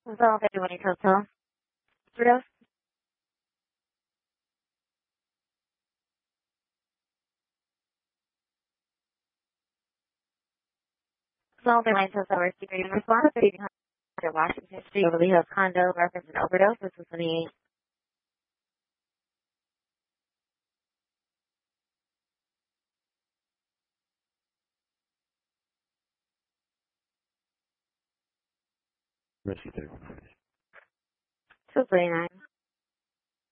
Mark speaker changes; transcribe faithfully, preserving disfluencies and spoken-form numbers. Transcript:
Speaker 1: Resolve everyone in hotel. Overdose. Resolve everyone in hotel. Security response. Washington Street, Beverly Hills condo, reference an overdose. This is twenty-eight.
Speaker 2: Rescue thirty-one.
Speaker 1: two twenty-nine.